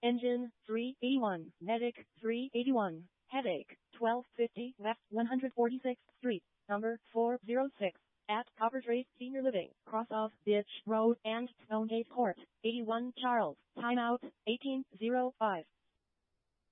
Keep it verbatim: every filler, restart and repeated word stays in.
Engine, three eighty-one. Medic, three eighty-one. Headache, twelve fifty West one hundred forty-sixth Street, number four oh six, at Coppertrace Senior Living, cross of Ditch Road and Stonegate Court, eighty-one Charles, timeout, eighteen oh five.